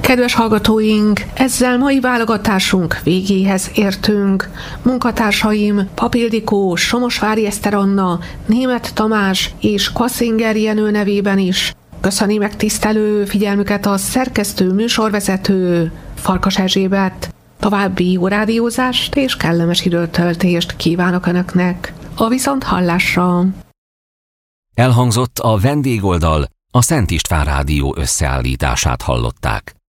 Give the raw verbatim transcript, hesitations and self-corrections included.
Kedves hallgatóink, ezzel mai válogatásunk végéhez értünk. Munkatársaim Pap Ildikó, Somosvári Eszter Anna, Németh Tamás és Kassinger Jenő nevében is köszöni megtisztelő figyelmüket a szerkesztő műsorvezető Farkas Erzsébet. További jó rádiózást és kellemes időtöltést kívánok Önöknek. A viszonthallásra! Elhangzott a vendégoldal, a Szent István Rádió összeállítását hallották.